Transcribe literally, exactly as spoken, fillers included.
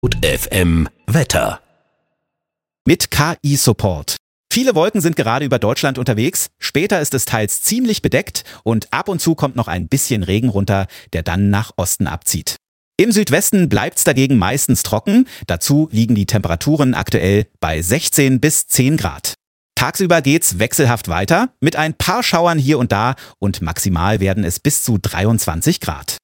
F M Wetter. Mit K I-Support. Viele Wolken sind gerade über Deutschland unterwegs, später ist es teils ziemlich bedeckt und ab und zu kommt noch ein bisschen Regen runter, der dann nach Osten abzieht. Im Südwesten bleibt's dagegen meistens trocken, dazu liegen die Temperaturen aktuell bei sechzehn bis zehn Grad. Tagsüber geht's wechselhaft weiter, mit ein paar Schauern hier und da und maximal werden es bis zu dreiundzwanzig Grad.